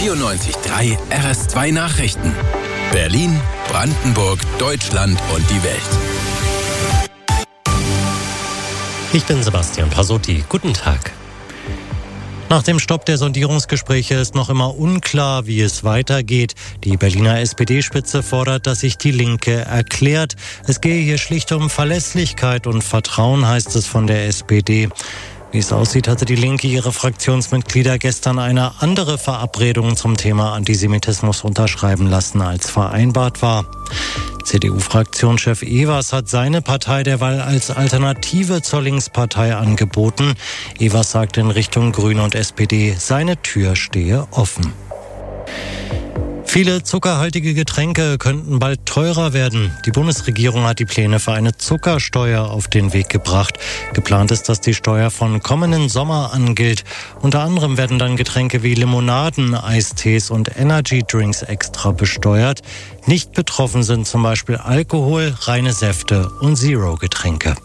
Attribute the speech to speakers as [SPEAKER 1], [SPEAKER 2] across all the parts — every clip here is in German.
[SPEAKER 1] 94.3 RS2 Nachrichten. Berlin, Brandenburg, Deutschland und die Welt.
[SPEAKER 2] Ich bin Sebastian Pasotti. Guten Tag. Nach dem Stopp der Sondierungsgespräche ist noch immer unklar, wie es weitergeht. Die Berliner SPD-Spitze fordert, dass sich die Linke erklärt. Es gehe hier schlicht um Verlässlichkeit und Vertrauen, heißt es von der SPD. Wie es aussieht, hatte die Linke ihre Fraktionsmitglieder gestern eine andere Verabredung zum Thema Antisemitismus unterschreiben lassen, als vereinbart war. CDU-Fraktionschef Evers hat seine Partei derweil als Alternative zur Linkspartei angeboten. Evers sagt in Richtung Grüne und SPD, seine Tür stehe offen. Viele zuckerhaltige Getränke könnten bald teurer werden. Die Bundesregierung hat die Pläne für eine Zuckersteuer auf den Weg gebracht. Geplant ist, dass die Steuer von kommenden Sommer an gilt. Unter anderem werden dann Getränke wie Limonaden, Eistees und Energydrinks extra besteuert. Nicht betroffen sind zum Beispiel Alkohol, reine Säfte und Zero-Getränke.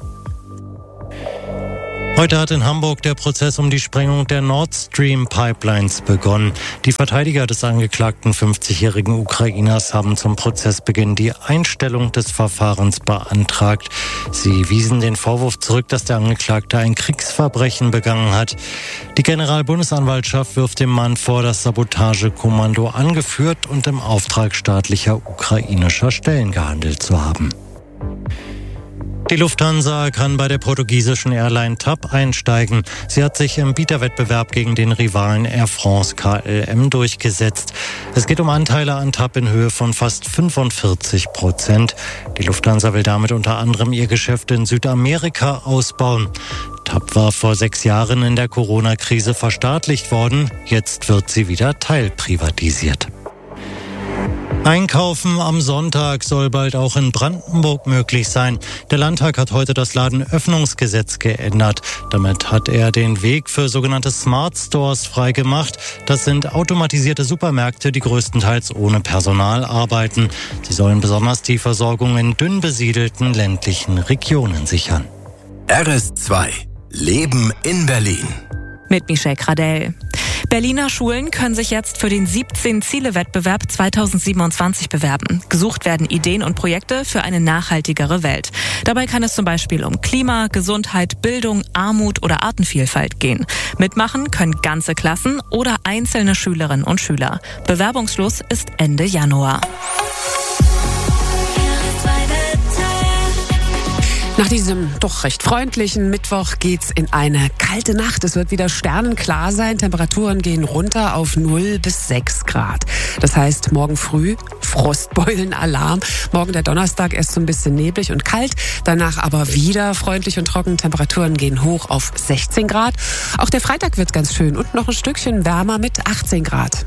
[SPEAKER 2] Heute hat in Hamburg der Prozess um die Sprengung der Nord Stream Pipelines begonnen. Die Verteidiger des angeklagten 50-jährigen Ukrainers haben zum Prozessbeginn die Einstellung des Verfahrens beantragt. Sie wiesen den Vorwurf zurück, dass der Angeklagte ein Kriegsverbrechen begangen hat. Die Generalbundesanwaltschaft wirft dem Mann vor, das Sabotagekommando angeführt und im Auftrag staatlicher ukrainischer Stellen gehandelt zu haben. Die Lufthansa kann bei der portugiesischen Airline TAP einsteigen. Sie hat sich im Bieterwettbewerb gegen den Rivalen Air France KLM durchgesetzt. Es geht um Anteile an TAP in Höhe von fast 45%. Die Lufthansa will damit unter anderem ihr Geschäft in Südamerika ausbauen. TAP war vor 6 Jahren in der Corona-Krise verstaatlicht worden. Jetzt wird sie wieder teilprivatisiert. Einkaufen am Sonntag soll bald auch in Brandenburg möglich sein. Der Landtag hat heute das Ladenöffnungsgesetz geändert. Damit hat er den Weg für sogenannte Smart Stores freigemacht. Das sind automatisierte Supermärkte, die größtenteils ohne Personal arbeiten. Sie sollen besonders die Versorgung in dünn besiedelten ländlichen Regionen sichern.
[SPEAKER 1] RS2 Leben in Berlin.
[SPEAKER 3] Mit Michelle Gradell. Berliner Schulen können sich jetzt für den 17-Ziele-Wettbewerb 2027 bewerben. Gesucht werden Ideen und Projekte für eine nachhaltigere Welt. Dabei kann es zum Beispiel um Klima, Gesundheit, Bildung, Armut oder Artenvielfalt gehen. Mitmachen können ganze Klassen oder einzelne Schülerinnen und Schüler. Bewerbungsschluss ist Ende Januar.
[SPEAKER 4] Nach diesem doch recht freundlichen Mittwoch geht's in eine kalte Nacht. Es wird wieder sternenklar sein. Temperaturen gehen runter auf 0 bis 6 Grad. Das heißt, morgen früh Frostbeulenalarm. Morgen der Donnerstag erst so ein bisschen neblig und kalt. Danach aber wieder freundlich und trocken. Temperaturen gehen hoch auf 16 Grad. Auch der Freitag wird ganz schön und noch ein Stückchen wärmer mit 18 Grad.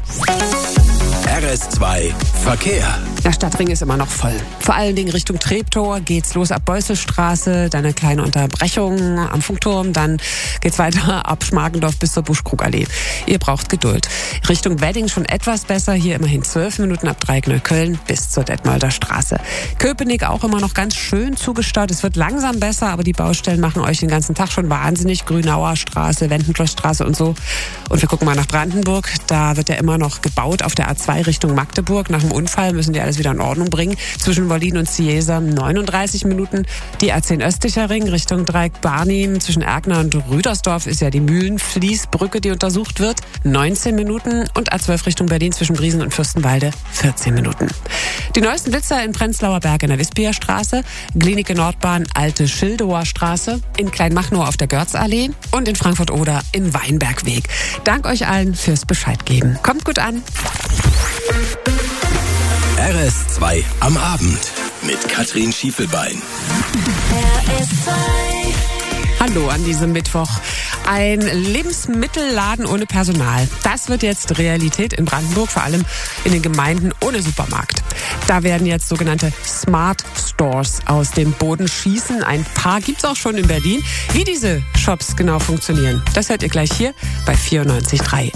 [SPEAKER 1] RS2 Verkehr.
[SPEAKER 4] Der Stadtring ist immer noch voll. Vor allen Dingen Richtung Treptow geht's los ab Beusselstraße, dann eine kleine Unterbrechung am Funkturm, dann geht's weiter ab Schmargendorf bis zur Buschkrugallee. Ihr braucht Geduld. Richtung Wedding schon etwas besser, hier immerhin 12 Minuten ab Dreieckneukölln bis zur Detmolder Straße. Köpenick auch immer noch ganz schön zugestaut. Es wird langsam besser, aber die Baustellen machen euch den ganzen Tag schon wahnsinnig. Grünauer Straße, Wendenschlossstraße und so. Und wir gucken mal nach Brandenburg. Da wird ja immer noch gebaut auf der A2 Richtung Magdeburg. Nach dem Unfall müssen die alles wieder in Ordnung bringen. Zwischen Wollin und Ciesa 39 Minuten. Die A10 östlicher Ring Richtung Dreieck Barnim. Zwischen Erkner und Rüdersdorf ist ja die Mühlenfließbrücke, die untersucht wird. 19 Minuten. Und A12 Richtung Berlin zwischen Briesen und Fürstenwalde 14 Minuten. Die neuesten Blitzer in Prenzlauer Berg in der Wispia Straße, Klinike Nordbahn Alte Schildower Straße, in Kleinmachnow auf der Görzallee und in Frankfurt-Oder im Weinbergweg. Dank euch allen fürs Bescheid geben. Kommt gut an.
[SPEAKER 1] RS2 am Abend mit Katrin Schiefelbein.
[SPEAKER 4] RS2. Hallo an diesem Mittwoch. Ein Lebensmittelladen ohne Personal. Das wird jetzt Realität in Brandenburg, vor allem in den Gemeinden ohne Supermarkt. Da werden jetzt sogenannte Smart Stores aus dem Boden schießen. Ein paar gibt's auch schon in Berlin. Wie diese Shops genau funktionieren, das hört ihr gleich hier bei 94.3